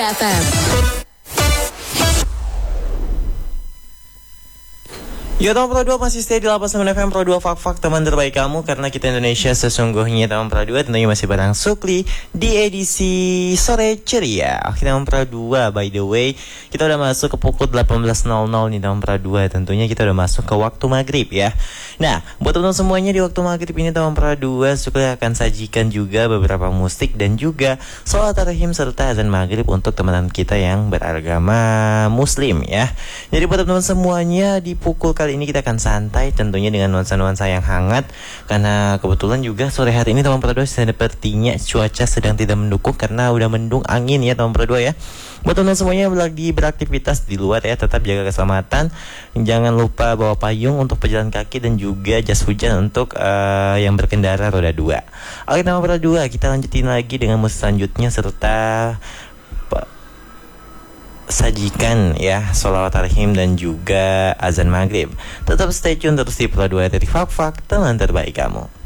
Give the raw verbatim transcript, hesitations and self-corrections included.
F M. Ya teman Pro dua masih stay di delapan puluh sembilan F M Pro dua Fak-Fak, teman terbaik kamu, karena kita Indonesia sesungguhnya. Teman Pro dua tentunya masih bareng Sukli di edisi sore ceria. Oke teman Pro dua, by the way kita udah masuk ke pukul delapan belas nol nol nih teman Pro dua. Tentunya kita udah masuk ke waktu maghrib ya. Nah buat teman-teman semuanya, di waktu maghrib ini teman Pro dua Sukli akan sajikan juga beberapa musik dan juga sholat tarhim serta azan maghrib untuk teman-teman kita yang beragama muslim ya. Jadi buat teman-teman semuanya, di pukul kali ini kita akan santai tentunya dengan nuansa-nuansa yang hangat, karena kebetulan juga sore hari ini teman Pro dua sepertinya cuaca sedang tidak mendukung karena udah mendung angin ya teman Pro dua ya. Buat teman semuanya yang lagi beraktivitas di luar ya, tetap jaga keselamatan, jangan lupa bawa payung untuk pejalan kaki dan juga jas hujan untuk uh, yang berkendara roda dua. Oke teman Pro dua, kita lanjutin lagi dengan musik selanjutnya serta sajikan ya sholawat tarhim dan juga azan maghrib. Tetap stay tune terus di Pro dua dari Fak-Fak, teman terbaik kamu.